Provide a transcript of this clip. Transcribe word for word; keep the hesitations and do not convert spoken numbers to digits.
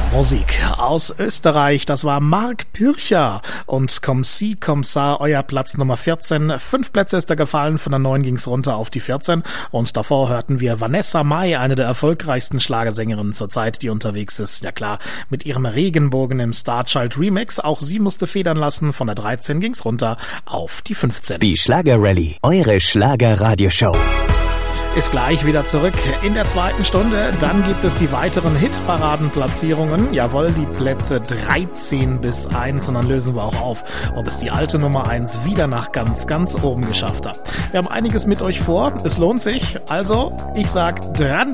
Musik aus Österreich, das war Mark Pircher und Comme si, comme ça, euer Platz Nummer vierzehn. Fünf Plätze ist er gefallen, von der neun ging's runter auf die vierzehn und davor hörten wir Vanessa Mai, eine der erfolgreichsten Schlagersängerinnen zur Zeit, die unterwegs ist, ja klar, mit ihrem Regenbogen im Starchild Remix. Auch sie musste federn lassen, von der dreizehn ging's runter auf die fünfzehn. Die Schlager-Rallye, eure Schlager-Radioshow. Ist gleich wieder zurück in der zweiten Stunde. Dann gibt es die weiteren Hitparadenplatzierungen. Jawohl, die Plätze dreizehn bis eins. Und dann lösen wir auch auf, ob es die alte Nummer eins wieder nach ganz, ganz oben geschafft hat. Wir haben einiges mit euch vor. Es lohnt sich. Also, ich sag dran.